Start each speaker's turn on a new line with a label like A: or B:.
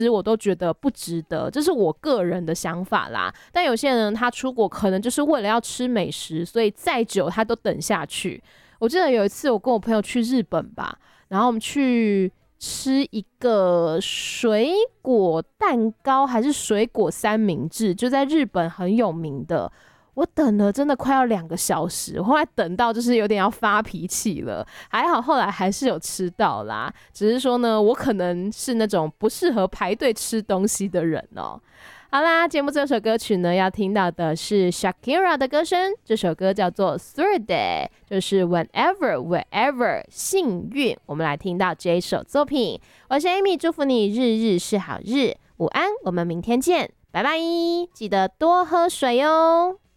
A: 我都觉得不值得，这是我个人的想法啦。但有些人他出国可能就是为了要吃美食，所以再久他都等下去。我记得有一次我跟我朋友去日本吧，然后我们去吃一个水果蛋糕还是水果三明治，就在日本很有名的。我等了真的快要2个小时，我后来等到就是有点要发脾气了，还好后来还是有吃到啦。只是说呢，我可能是那种不适合排队吃东西的人哦。好啦，节目这首歌曲呢，要听到的是 Shakira 的歌声，这首歌叫做 Suerte， 就是 Whenever Wherever 幸运。我们来听到这一首作品，我是 Amy， 祝福你日日是好日，午安，我们明天见，拜拜，记得多喝水哦。